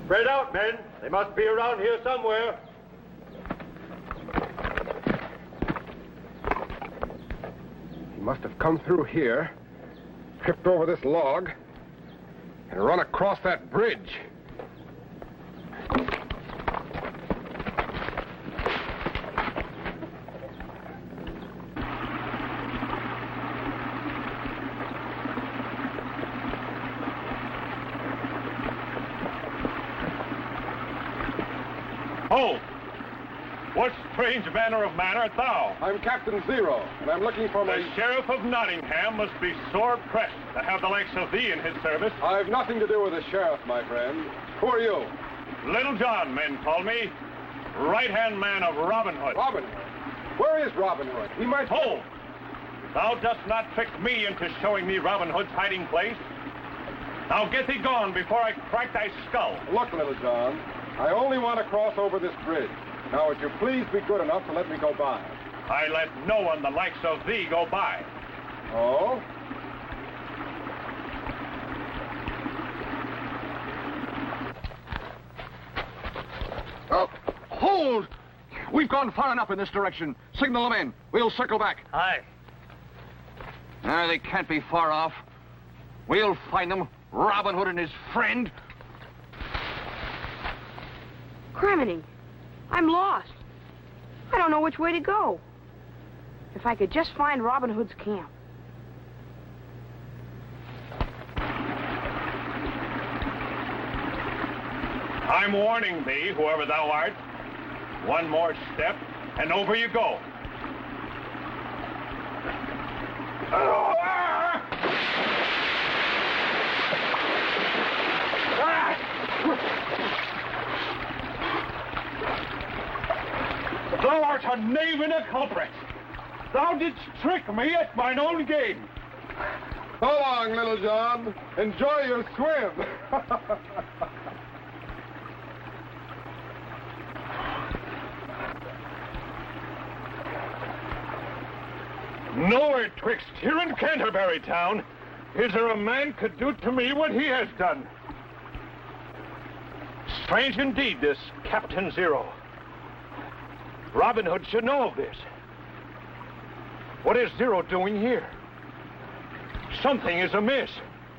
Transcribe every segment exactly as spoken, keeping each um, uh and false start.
Spread out, men. They must be around here somewhere. He must have come through here, tripped over this log, and run across that bridge. Oh! What strange manner of man art thou? I'm Captain Zero, and I'm looking for my... The Sheriff of Nottingham must be sore pressed to have the likes of thee in his service. I've nothing to do with the sheriff, my friend. Who are you? Little John, men call me. Right-hand man of Robin Hood. Robin Hood? Where is Robin Hood? He might... Hold! Thou dost not trick me into showing me Robin Hood's hiding place. Now get thee gone before I crack thy skull. Look, Little John, I only want to cross over this bridge. Now, would you please be good enough to let me go by? I let no one the likes of thee go by. Oh? Oh, hold! We've gone far enough in this direction. Signal them in. We'll circle back. Aye. Ah, they can't be far off. We'll find them. Robin Hood and his friend. Criminy, I'm lost. I don't know which way to go. If I could just find Robin Hood's camp. I'm warning thee, whoever thou art. One more step, and over you go. Thou art a knave and a culprit. Thou didst trick me at mine own game. So long, Little John. Enjoy your swim. Nowhere twixt here and Canterbury town is there a man could do to me what he has done. Strange indeed, this Captain Zero. Robin Hood should know of this. What is Zero doing here? Something is amiss.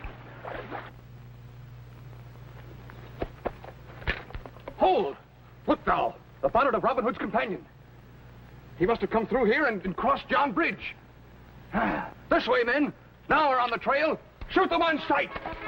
Hold! Look now, the bonnet of Robin Hood's companion. He must have come through here and, and crossed John Bridge. This way, men. Now we're on the trail. Shoot them on sight.